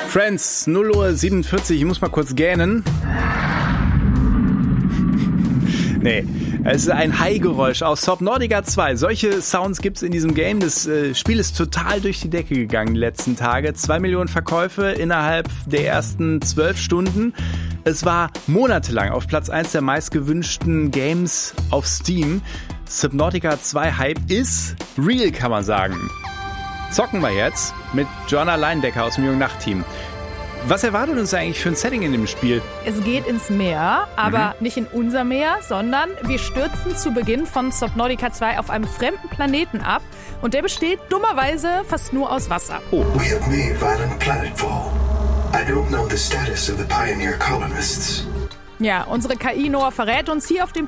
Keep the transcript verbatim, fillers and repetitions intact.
Friends, null Uhr siebenundvierzig, ich muss mal kurz gähnen. Nee, es ist ein Hai-Geräusch aus Subnautica zwei. Solche Sounds gibt's in diesem Game. Das äh, Spiel ist total durch die Decke gegangen die letzten Tage. Zwei Millionen Verkäufe innerhalb der ersten zwölf Stunden. Es war monatelang auf Platz eins der meistgewünschten Games auf Steam. Subnautica zwei Hype ist real, kann man sagen. Zocken wir jetzt mit Joanna Leindecker aus dem Jung-Nacht-Team. Was erwartet uns eigentlich für ein Setting in dem Spiel? Es geht ins Meer, aber Mhm. nicht in unser Meer, sondern wir stürzen zu Beginn von Subnautica zwei auf einem fremden Planeten ab und der besteht dummerweise fast nur aus Wasser. Oh. We have made violent planetfall. I don't know the status of the pioneer colonists. Ja, unsere K I Noah verrät uns, hier auf dem